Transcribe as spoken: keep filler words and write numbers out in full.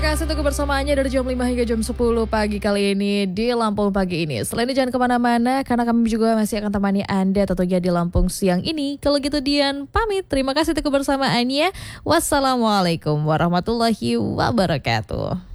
kasih untuk kebersamaannya dari jam lima hingga jam sepuluh pagi kali ini di Lampung Pagi ini. Selain itu jangan kemana-mana karena kami juga masih akan temani Anda tentunya di Lampung siang ini. Kalau gitu Dian pamit. Terima kasih untuk kebersamaannya. Wassalamualaikum warahmatullahi wabarakatuh.